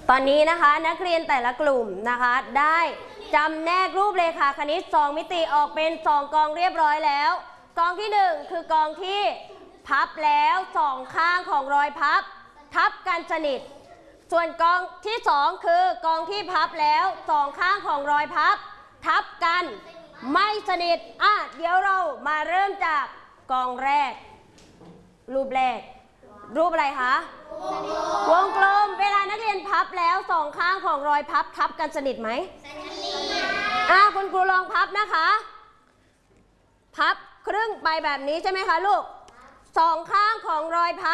ตอนนี้นะคะนักเรียนแต่ละกลุ่มนะคะได้จำแนกรูปเรขาคณิต2มิติออกเป็น2กองเรียบร้อยแล้วกองที่1คือกองที่พับแล้ว2ข้างของรอยพับทับกันสนิทส่วนกองที่2คือกองที่พับแล้ว2ข้างของรอยพับทับกันไม่สนิทเดี๋ยวเรามาเริ่มจากกองแรกรูปแรกรูปอะไรคะวงกลมเวลานักเรียนพับแล้ว2ข้างของรอยพับทับกันสนิทไหมสนิทคุณครูลองพับนะคะพับครึ่งไปแบบนี้ใช่ไหมคะลูก2ข้างของรอยพับ